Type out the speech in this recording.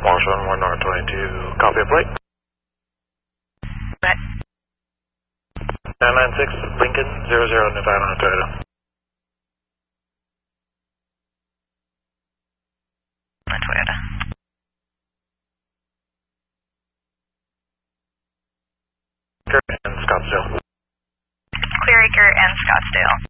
Washington 1 North 22, copy a plate. What? 996 Lincoln 00 Nirvana Toyota. Toyota. Clear and Scottsdale. Clear Acre and Scottsdale.